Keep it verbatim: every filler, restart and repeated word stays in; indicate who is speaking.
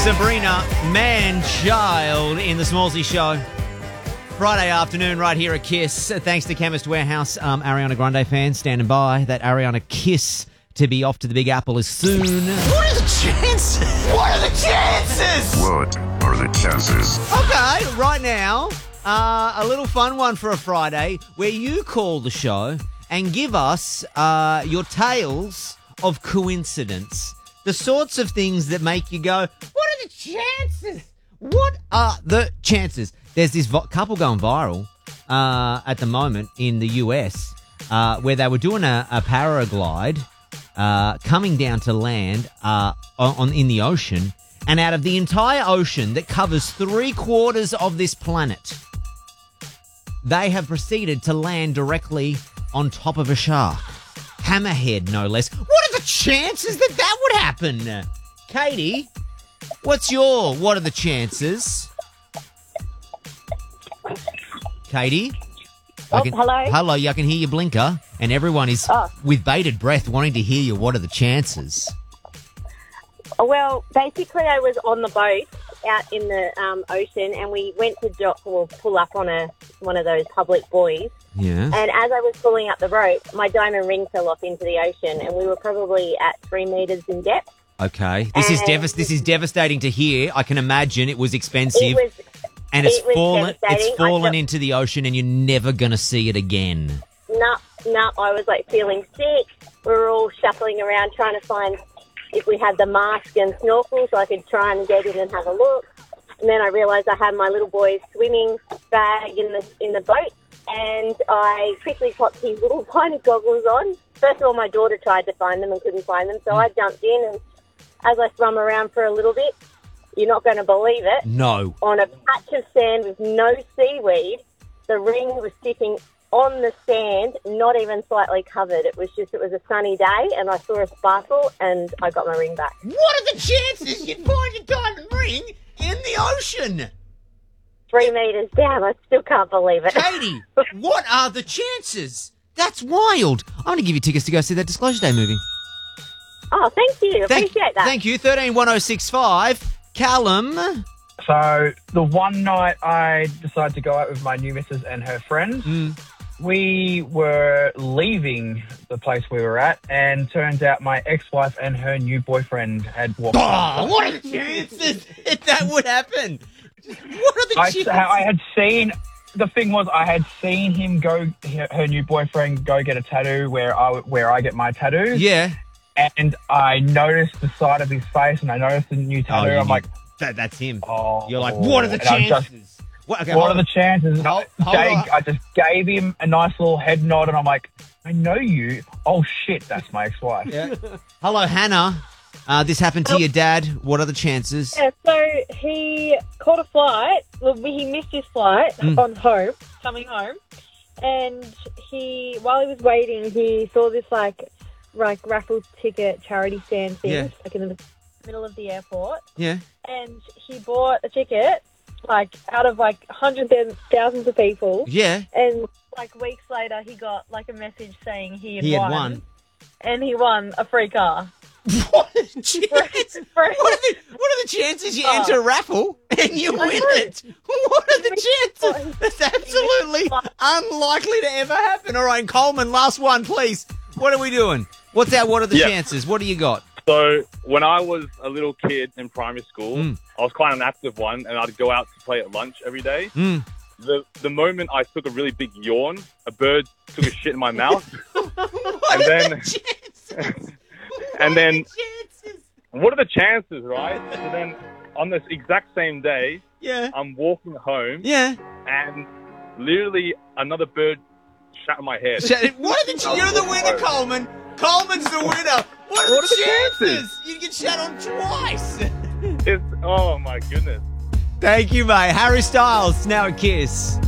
Speaker 1: Sabrina, man-child in the Smallsy Show. Friday afternoon right here at Kiss. Thanks to Chemist Warehouse. Um, Ariana Grande fans standing by. That Ariana Kiss to be off to the Big Apple is soon.
Speaker 2: What are the chances? What are the chances?
Speaker 3: What are the chances?
Speaker 1: Okay, right now, uh, a little fun one for a Friday where you call the show and give us uh, your tales of coincidence. The sorts of things that make you go, what are the chances? What are the chances? There's this vo- couple going viral uh, at the moment in the U S uh, where they were doing a, a paraglide uh, coming down to land uh, on in the ocean, and out of the entire ocean that covers three quarters of this planet, they have proceeded to land directly on top of a shark. Hammerhead, no less. What are the chances that that would happen? Katie, what's your what are the chances? Katie?
Speaker 4: Oh,
Speaker 1: I can,
Speaker 4: hello?
Speaker 1: Hello, I can hear your blinker, and everyone is,
Speaker 4: Oh.
Speaker 1: with bated breath, wanting to hear you. What are the chances?
Speaker 4: Well, basically, I was on the boat out in the um, ocean, and we went to do- well, pull up on a one of those public buoys.
Speaker 1: Yeah.
Speaker 4: And as I was pulling up the rope, my diamond ring fell off into the ocean, and we were probably at three metres in depth.
Speaker 1: Okay. This is
Speaker 4: And-
Speaker 1: devas- This is devastating to hear. I can imagine it was expensive.
Speaker 4: It was,
Speaker 1: and it's
Speaker 4: it was
Speaker 1: fallen.
Speaker 4: devastating.
Speaker 1: It's fallen
Speaker 4: I felt-
Speaker 1: into the ocean, and you're never going to see it again.
Speaker 4: no, no, I was like feeling sick. We were all shuffling around trying to find if we had the mask and snorkel so I could try and get in and have a look. And then I realised I had my little boy's swimming bag in the in the boat, and I quickly popped his little tiny goggles on. First of all, my daughter tried to find them and couldn't find them, so I jumped in, and as I swam around for a little bit, you're not going to believe it,
Speaker 1: No.
Speaker 4: on a patch of sand with no seaweed, the ring was sitting on the sand, not even slightly covered. It was just, it was a sunny day, and I saw a sparkle, and I got my ring back.
Speaker 1: What are the chances you'd find your diamond ring in the ocean?
Speaker 4: Three metres down, I still can't believe it.
Speaker 1: Katie, what are the chances? That's wild. I'm going to give you tickets to go see that Disclosure Day movie.
Speaker 4: Oh, thank you.
Speaker 1: Thank,
Speaker 4: Appreciate that.
Speaker 1: Thank you. thirteen one oh six five. Callum.
Speaker 5: So the one night I decided to go out with my new missus and her friends,
Speaker 1: Mm.
Speaker 5: we were leaving the place we were at, and turns out my ex-wife and her new boyfriend had walked
Speaker 1: Oh,
Speaker 5: past.
Speaker 1: what are the chances that that would happen? What are the
Speaker 5: I,
Speaker 1: chances?
Speaker 5: I had seen, the thing was I had seen him go, her her new boyfriend go get a tattoo where I, where I get my tattoos.
Speaker 1: Yeah.
Speaker 5: And I noticed the side of his face, and I noticed the new tattoo.
Speaker 1: you
Speaker 5: I'm
Speaker 1: knew-
Speaker 5: like,
Speaker 1: that, that's him.
Speaker 5: oh.
Speaker 1: You're like, what are the
Speaker 5: And I'm just-
Speaker 1: chances? What, okay,
Speaker 5: what
Speaker 1: hold
Speaker 5: are the
Speaker 1: on.
Speaker 5: chances?
Speaker 1: Hold- hold
Speaker 5: Jake,
Speaker 1: on.
Speaker 5: I just gave him a nice little head nod, and I'm like, I know you. Oh, shit, that's my ex-wife.
Speaker 1: Yeah. Hello, Hannah. Uh, this happened to your dad. What are the chances?
Speaker 6: Yeah, so he caught a flight. Well, he missed his flight
Speaker 1: Mm.
Speaker 6: on home, coming home, and he, while he was waiting, he saw this like, like raffle ticket charity stand thing,
Speaker 1: Yeah.
Speaker 6: like in the middle of the airport,
Speaker 1: Yeah.
Speaker 6: and he bought a ticket, like out of like hundreds and thousands of people,
Speaker 1: Yeah.
Speaker 6: and like weeks later, he got like a message saying he had,
Speaker 1: He had
Speaker 6: won,
Speaker 1: won.
Speaker 6: and he won a free car.
Speaker 1: What are the chances?
Speaker 6: Free-
Speaker 1: What are the, what are the chances you
Speaker 6: Oh.
Speaker 1: enter a raffle and you win it? What are the chances? That's absolutely unlikely to ever happen. All right, Coleman, last one, please. What are we doing? What's our what are the
Speaker 7: Yeah.
Speaker 1: chances? What do you got?
Speaker 7: So when I was a little kid in primary school,
Speaker 1: Mm.
Speaker 7: I was quite an active one, and I'd go out to play at lunch every day.
Speaker 1: Mm.
Speaker 7: The the moment I took a really big yawn, a bird took a shit in my mouth,
Speaker 1: What
Speaker 7: And
Speaker 1: are
Speaker 7: then-
Speaker 1: the chances?
Speaker 7: and
Speaker 1: What
Speaker 7: then
Speaker 1: are the chances?
Speaker 7: what are the chances, right? So then on this exact same day,
Speaker 1: Yeah.
Speaker 7: I'm walking home,
Speaker 1: Yeah.
Speaker 7: and literally another bird shat in my head.
Speaker 1: Sh- What are the ch- You're the winner, Coleman. Coleman's the winner. What are
Speaker 7: What
Speaker 1: the
Speaker 7: are the
Speaker 1: chances?
Speaker 7: chances?
Speaker 1: You get shot on twice.
Speaker 7: It's, oh my goodness.
Speaker 1: Thank you, mate. Harry Styles, now at Kiss.